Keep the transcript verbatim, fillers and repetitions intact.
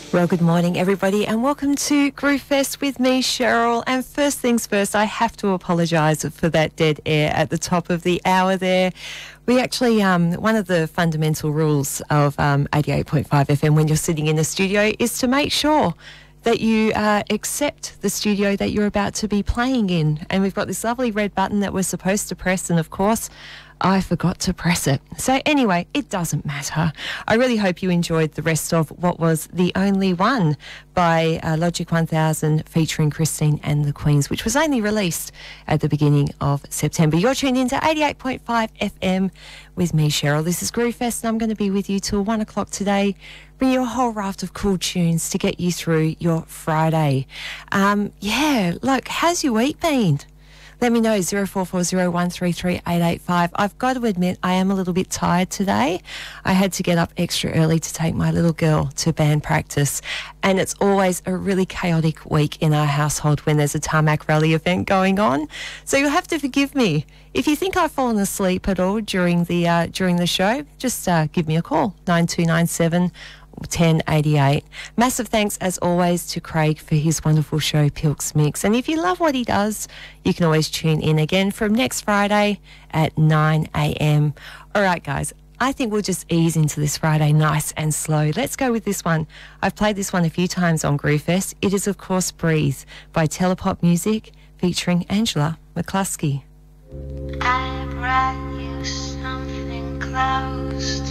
Well, good morning, everybody, and welcome to Groove Fest with me, Cheryl. And first things first, I have to apologise for that dead air at the top of the hour there. We actually, um, one of the fundamental rules of um, eighty-eight point five F M when you're sitting in the studio is to make sure that you uh, accept the studio that you're about to be playing in. And we've got this lovely red button that we're supposed to press, and of course, I forgot to press it. So anyway, it doesn't matter. I really hope you enjoyed the rest of what was The Only One by uh, Logic one thousand featuring Christine and the Queens, which was only released at the beginning of September. You're tuned into eighty-eight point five F M with me, Cheryl. This is Groove Fest, and I'm going to be with you till one o'clock today. Bring you a whole raft of cool tunes to get you through your Friday. Um, yeah, look, how's your week been? Let me know, zero four four zero one three three eight eight five. I've got to admit, I am a little bit tired today. I had to get up extra early to take my little girl to band practice. And it's always a really chaotic week in our household when there's a tarmac rally event going on. So you'll have to forgive me. If you think I've fallen asleep at all during the, uh, during the show, just uh, give me a call, nine two nine seven ten eighty-eight. Massive thanks as always to Craig for his wonderful show Pilks Mix, and if you love what he does, you can always tune in again from next Friday at nine a m. Alright guys, I think we'll just ease into this Friday nice and slow. Let's go with this one. I've played this one a few times on Groove Fest. It is of course Breathe by Telepop Music featuring Angela McCluskey. I brought you something close